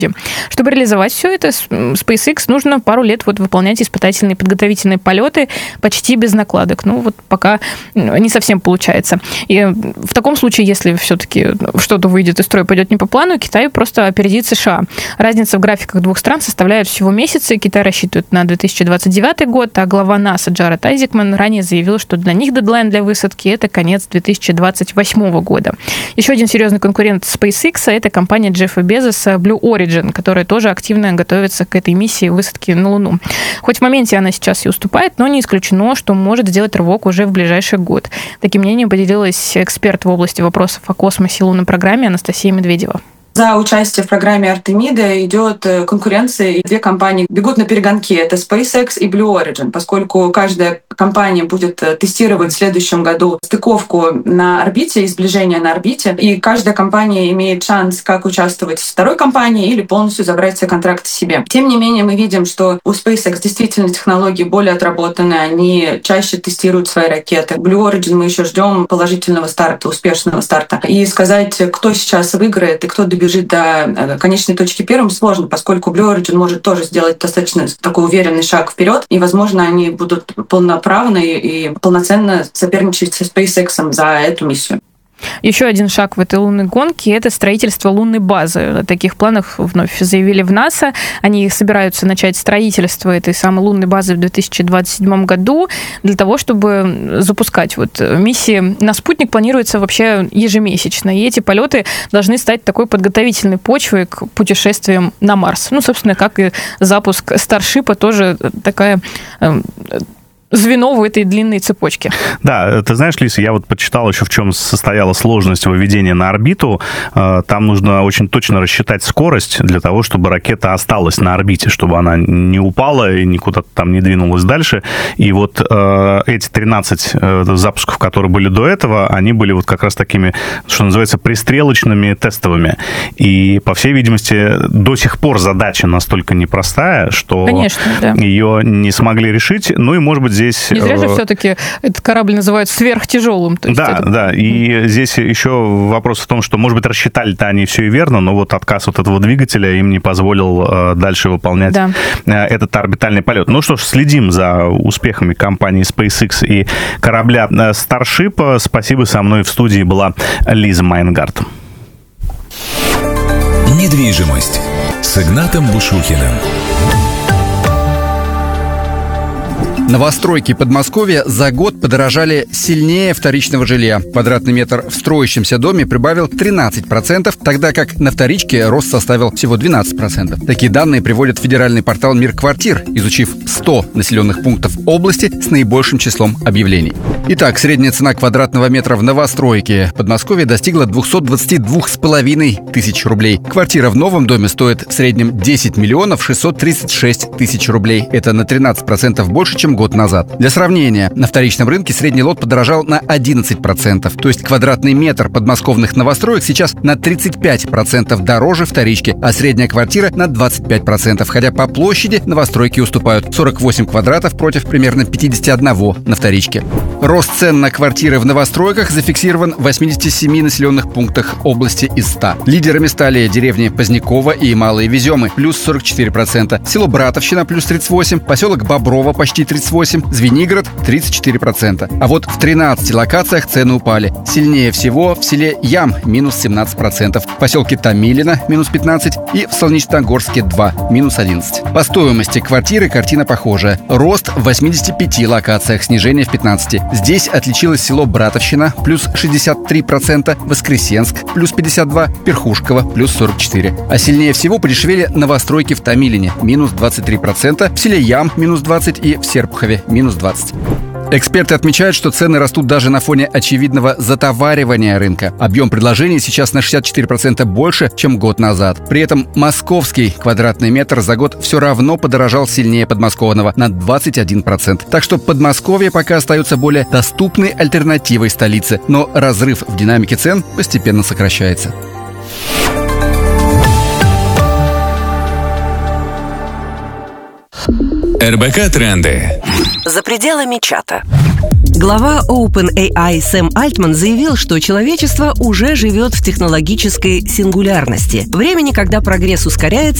Чтобы реализовать все это, SpaceX нужно пару лет выполнять испытательные подготовительные полеты почти без накладок. Пока не совсем получается. И в таком случае, если все-таки что-то выйдет из строя, пойдет не по плану, Китай просто опередит США. Разница в графиках двух стран составляет всего месяцы. Китай рассчитывает на 2029 год, а глава НАСА Джаред Айзекман ранее заявил, что для них дедлайн для высадки – это конец 2028 года. Еще один серьезный конкурент SpaceX – это компания Джеффа Безоса Blue Origin, которая тоже активно готовится к этой миссии высадки на Луну. Хоть в моменте она сейчас и уступает, но не исключено, что может сделать рывок уже в ближайший год. Таким мнением поделилась эксперт в области вопросов о космосе и лунной программе Анастасия Медведева. За участие в программе Артемида идет конкуренция, и две компании бегут на перегонки. Это SpaceX и Blue Origin, поскольку каждая компания будет тестировать в следующем году стыковку на орбите и сближение на орбите. И каждая компания имеет шанс как участвовать в второй компании или полностью забрать все контракты себе. Тем не менее, мы видим, что у SpaceX действительно технологии более отработаны, они чаще тестируют свои ракеты. Blue Origin мы еще ждем положительного старта, успешного старта. И сказать, кто сейчас выиграет и кто добежит до конечной точки первым, сложно, поскольку Blue Origin может тоже сделать достаточно такой уверенный шаг вперед, и, возможно, они будут полноправны и полноценно соперничать со SpaceX за эту миссию. Еще один шаг в этой лунной гонке – это строительство лунной базы. О таких планах вновь заявили в НАСА. Они собираются начать строительство этой самой лунной базы в 2027 году для того, чтобы запускать миссии. На спутник планируется вообще ежемесячно. И эти полеты должны стать такой подготовительной почвой к путешествиям на Марс. Собственно, как и запуск Старшипа, тоже такая звено в этой длинной цепочке. Да, ты знаешь, Лиса, я почитал еще, в чем состояла сложность выведения на орбиту. Там нужно очень точно рассчитать скорость для того, чтобы ракета осталась на орбите, чтобы она не упала и никуда там не двинулась дальше. И эти 13 запусков, которые были до этого, они были как раз такими, что называется, пристрелочными, тестовыми. И, по всей видимости, до сих пор задача настолько непростая, что ее не смогли решить. И, может быть, здесь... Не зря же все-таки этот корабль называют сверхтяжелым. Да. И здесь еще вопрос в том, что, может быть, рассчитали-то они все и верно, но отказ от этого двигателя им не позволил дальше выполнять этот орбитальный полет. Что ж, следим за успехами компании SpaceX и корабля Starship. Спасибо, со мной в студии была Лиза Майнгард. Недвижимость с Игнатом Бушухиным. Новостройки Подмосковья за год подорожали сильнее вторичного жилья. Квадратный метр в строящемся доме прибавил 13%, тогда как на вторичке рост составил всего 12%. Такие данные приводит федеральный портал «Мир квартир», изучив 100 населенных пунктов области с наибольшим числом объявлений. Итак, средняя цена квадратного метра в новостройке Подмосковья достигла 222,5 тысяч рублей. Квартира в новом доме стоит в среднем 10 миллионов 636 тысяч рублей. Это на 13% больше, чем год назад. Для сравнения, на вторичном рынке средний лот подорожал на 11%. То есть квадратный метр подмосковных новостроек сейчас на 35% дороже вторички, а средняя квартира на 25%. Хотя по площади новостройки уступают 48 квадратов против примерно 51 на вторичке. Рост цен на квартиры в новостройках зафиксирован в 87 населенных пунктах области из 100. Лидерами стали деревни Позднякова и Малые Веземы, плюс 44%, село Братовщина, плюс 38%, поселок Боброво, почти 38%, Звенигород, 34%. А в 13 локациях цены упали. Сильнее всего в селе Ям, минус 17%, в поселке Томилино, минус 15%, и в Солнечногорске 2, минус 11%. По стоимости квартиры картина похожая. Рост в 85 локациях, снижение в 15. Здесь отличилось село Братовщина, плюс 63%, Воскресенск, плюс 52%, Перхушково, плюс 44%. А сильнее всего подешевели новостройки в Томилине, минус 23%, в селе Ям, минус 20% и в Серпухове, минус 20%. Эксперты отмечают, что цены растут даже на фоне очевидного затоваривания рынка. Объем предложений сейчас на 64% больше, чем год назад. При этом московский квадратный метр за год все равно подорожал сильнее подмосковного на 21%. Так что Подмосковье пока остается более доступной альтернативой столице, но разрыв в динамике цен постепенно сокращается. РБК Тренды. За пределами чата. Глава OpenAI Сэм Альтман заявил, что человечество уже живет в технологической сингулярности. Времени, когда прогресс ускоряется,